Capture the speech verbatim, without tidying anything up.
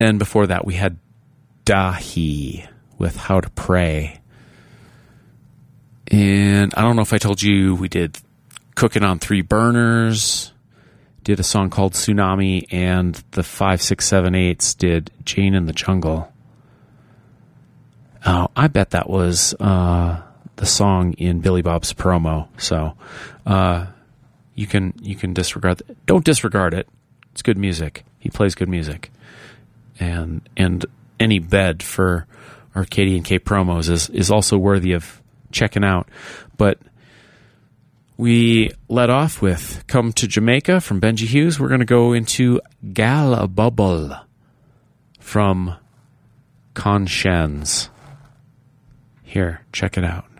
And before that, we had Dahi with How to Pray. And I don't know if I told you, we did Cooking on Three Burners, did a song called Tsunami, and the five six seven eights did Jane in the Jungle. Oh, I bet that was uh, the song in Billy Bob's promo. So uh, you can you can disregard that. Don't disregard it. It's good music. He plays good music. And and any bed for Arcadia and Cape promos is, is also worthy of checking out. But we let off with Come to Jamaica from Benji Hughes. We're going to go into Gal a Bubble from Conscience. Here, check it out.